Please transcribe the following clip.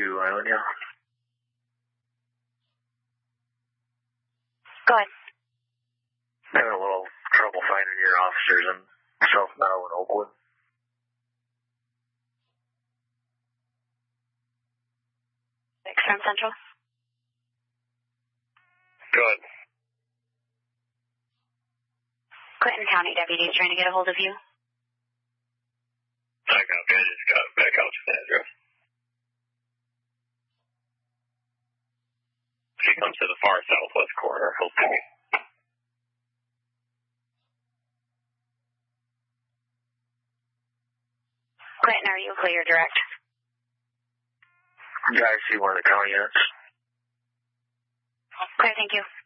Ionia. Go ahead. Having a little trouble finding your officers and myself now in Oakwood. From Central. Good. Clinton County deputies trying to get a hold of you. I copy. I just got back out to the address. If he comes to the far southwest corner, he'll see me. Clinton, are you clear direct? Yeah, I see one of the county units. Clear, thank you.